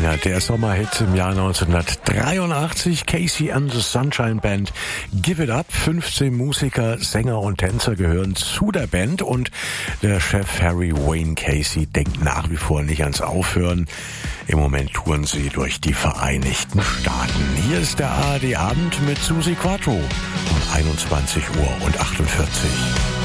hat. Der Sommerhit im Jahr 1983, Casey and the Sunshine Band, Give It Up. 15 Musiker, Sänger und Tänzer gehören zu der Band und der Chef Harry Wayne Casey denkt nach wie vor nicht ans Aufhören. Im Moment touren sie durch die Vereinigten Staaten. Hier ist der ARD Abend mit Susi Quattro um 21:48 Uhr.